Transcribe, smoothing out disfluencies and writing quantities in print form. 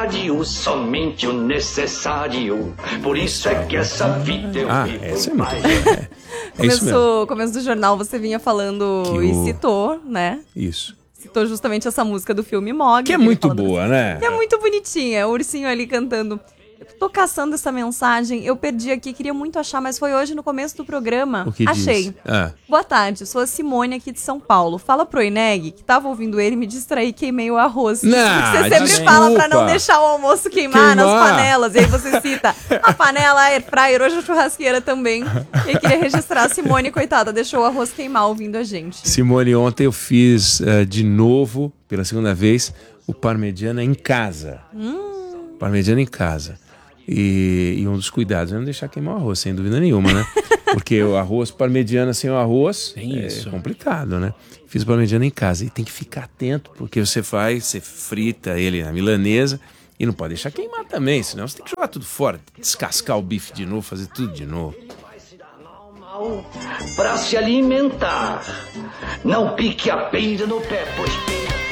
estádio, somente o necessário. Por isso é que essa vida eu vivo essa é muito mais. boa. Começo do jornal você vinha falando e citou, né? Isso. Citou justamente essa música do filme Mog. Que é muito boa, né? Que é muito bonitinha, o ursinho ali cantando. Eu tô caçando essa mensagem, eu perdi aqui, queria muito achar, mas foi hoje no começo do programa. O que Achei. diz? Ah. Boa tarde, sou a Simone aqui de São Paulo. Fala pro Ineg que tava ouvindo ele, me distraí, queimei o arroz. Não, Você sempre desculpa. fala pra não deixar o almoço queimar nas panelas. E aí você cita a panela, a air fryer, hoje a churrasqueira também. E queria registrar a Simone, coitada, deixou o arroz queimar ouvindo a gente. Simone, ontem eu fiz de novo, pela segunda vez, o parmegiana em casa. Parmegiana em casa. E um dos cuidados é não deixar queimar o arroz, sem dúvida nenhuma, né? Porque o arroz parmegiana sem o arroz é complicado, né? Fiz o parmegiana em casa e tem que ficar atento, porque você frita ele na milanesa e não pode deixar queimar também, senão você tem que jogar tudo fora, descascar o bife de novo, fazer tudo de novo. Pra se alimentar, não pique a peira no pé, pois